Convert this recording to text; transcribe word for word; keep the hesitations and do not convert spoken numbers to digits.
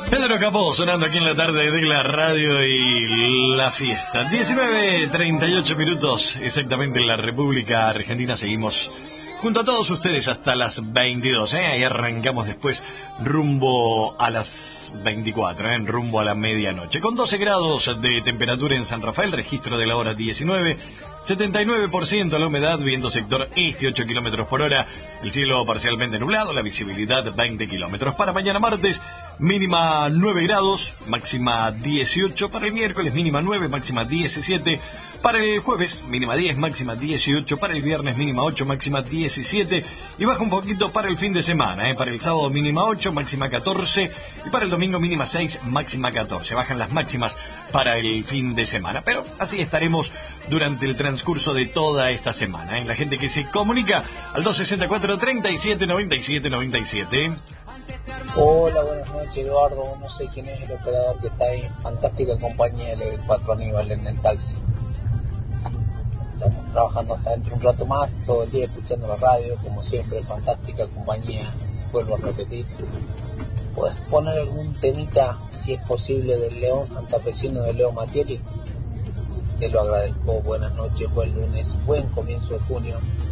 Pedro Capó sonando aquí en la tarde de la radio y la fiesta. diecinueve treinta y ocho minutos exactamente en la República Argentina. Seguimos junto a todos ustedes hasta las veintidós. ¿eh? Ahí arrancamos después rumbo a las veinticuatro, ¿eh? rumbo a la medianoche. Con doce grados de temperatura en San Rafael, registro de la hora diecinueve. setenta y nueve por ciento la humedad, viento sector este, ocho kilómetros por hora. El cielo parcialmente nublado, la visibilidad veinte kilómetros. Para mañana martes, mínima nueve grados, máxima dieciocho. Para el miércoles, mínima nueve, máxima diecisiete. Para el jueves, mínima diez, máxima dieciocho. Para el viernes, mínima ocho, máxima diecisiete. Y baja un poquito para el fin de semana. ¿eh? Para el sábado, mínima ocho, máxima catorce. Y para el domingo, mínima seis, máxima catorce. Bajan las máximas para el fin de semana. Pero así estaremos durante el transcurso de toda esta semana. ¿eh? La gente que se comunica al dos sesenta y cuatro, treinta y siete, noventa y siete, noventa y siete. Hola, buenas noches, Eduardo. No sé quién es el operador que está ahí. Fantástica compañía del cuatro Aníbal en el taxi. Estamos trabajando hasta dentro un rato más, todo el día escuchando la radio, como siempre, fantástica compañía. Vuelvo a repetir. ¿Puedes poner algún temita, si es posible, del León Santafesino de Leo Mattioli? Te lo agradezco. Buenas noches, buen lunes, buen comienzo de junio.